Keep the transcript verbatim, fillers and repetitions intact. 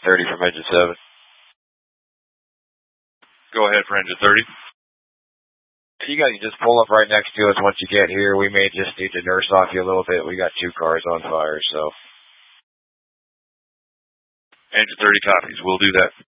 thirty from engine seven. Go ahead for engine thirty. You guys can just pull up right next to us once you get here. We may just need to nurse off you a little bit. We got two cars on fire, so. Engine thirty copies. We'll do that.